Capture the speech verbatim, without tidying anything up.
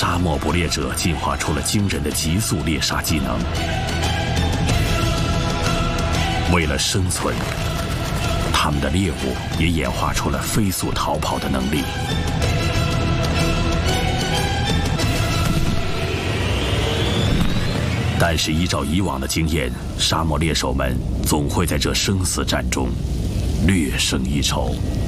沙漠捕猎者进化出了惊人的极速猎杀技能。为了生存，他们的猎物也演化出了飞速逃跑的能力。但是依照以往的经验，沙漠猎手们总会在这生死战中略胜一筹。